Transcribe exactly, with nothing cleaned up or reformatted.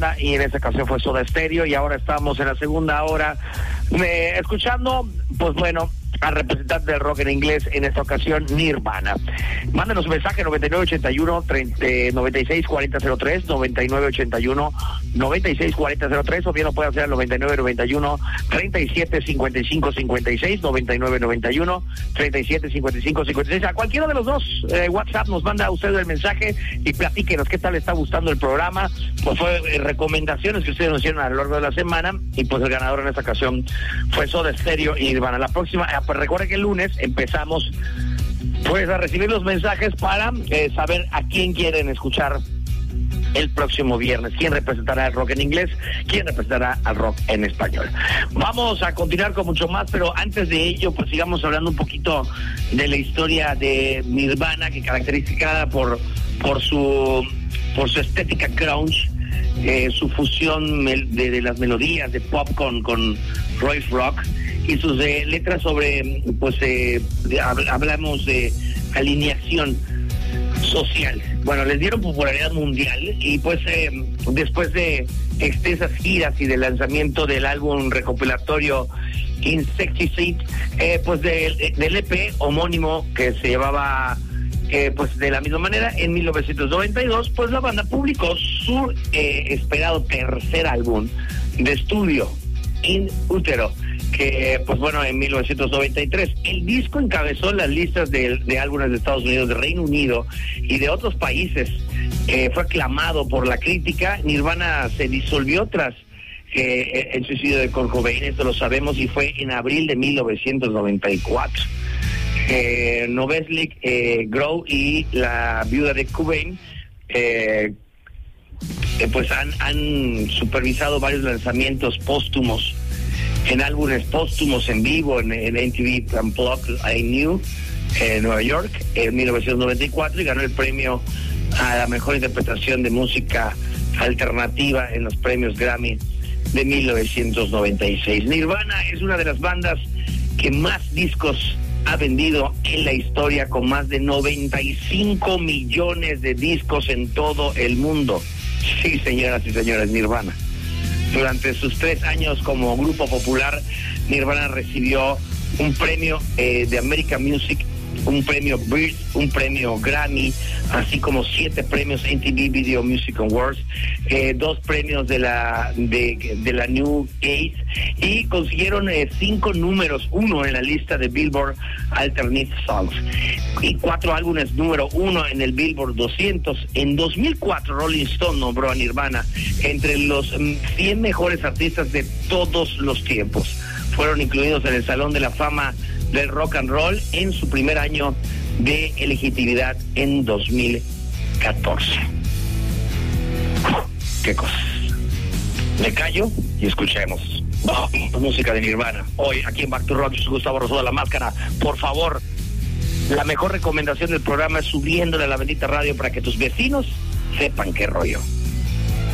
banda y en esta ocasión fue Soda Stereo y ahora estamos en la segunda hora eh, escuchando, pues bueno, al representante del rock en inglés, en esta ocasión Nirvana. Mándenos un mensaje noventa y nueve ochenta y uno noventa y seis cuarenta cero tres, noventa y nueve ochenta y uno noventa y seis cuarenta cero tres, o bien lo puede hacer al noventa y nueve noventa y uno treinta y siete cincuenta y cinco cincuenta y seis, noventa y nueve noventa y uno treinta y siete cincuenta y cinco cincuenta y seis. A cualquiera de los dos eh, WhatsApp nos manda a usted el mensaje y platíquenos qué tal le está gustando el programa. Pues fue eh, recomendaciones que ustedes nos hicieron a lo largo de la semana y pues el ganador en esta ocasión fue Soda Stereo y Nirvana. La próxima, eh, pues recuerden que el lunes empezamos pues a recibir los mensajes para eh, saber a quién quieren escuchar el próximo viernes, quién representará el rock en inglés, quién representará al rock en español. Vamos a continuar con mucho más, pero antes de ello, pues sigamos hablando un poquito de la historia de Nirvana, que caracterizada por por su por su estética grunge, eh, su fusión de, de las melodías de pop con con Royce rock y sus eh, letras sobre, pues eh, de, hablamos de alineación social. Bueno, les dieron popularidad mundial y pues eh, después de extensas giras y del lanzamiento del álbum recopilatorio Insecticide, eh, pues de, del E P homónimo que se llevaba eh, pues de la misma manera, en mil novecientos noventa y dos, pues la banda publicó su eh, esperado tercer álbum de estudio, In Utero, que pues bueno, en mil novecientos noventa y tres el disco encabezó las listas de, de álbumes de Estados Unidos, de Reino Unido y de otros países. Eh, fue aclamado por la crítica. Nirvana se disolvió tras eh, el suicidio de Kurt Cobain, esto lo sabemos, y fue en abril de mil novecientos noventa y cuatro. Eh, Novoselic, eh, Grohl y la viuda de Cobain eh, eh, pues han, han supervisado varios lanzamientos póstumos en álbumes póstumos en vivo en, en M T V Unplugged I Knew en Nueva York en mil novecientos noventa y cuatro y ganó el premio a la mejor interpretación de música alternativa en los premios Grammy de mil novecientos noventa y seis. Nirvana es una de las bandas que más discos ha vendido en la historia, con más de noventa y cinco millones de discos en todo el mundo. Sí, señoras y señores, Nirvana. Durante sus tres años como grupo popular, Nirvana recibió un premio eh, de American Music, un premio Brit, un premio Grammy, así como siete premios M T V Video Music Awards, eh, dos premios de la de, de la New Age, y consiguieron eh, cinco números uno en la lista de Billboard Alternate Songs y cuatro álbumes número uno en el Billboard doscientos. En dos mil cuatro Rolling Stone nombró a Nirvana entre los cien mejores artistas de todos los tiempos. Fueron incluidos en el Salón de la Fama del Rock and Roll en su primer año de elegibilidad en dos mil catorce. ¿Qué cosas? Me callo y escuchemos oh, música de Nirvana. Hoy aquí en Back to Rock, yo soy Gustavo Rosoda, La Máscara. Por favor, la mejor recomendación del programa es subiéndole a la bendita radio para que tus vecinos sepan qué rollo.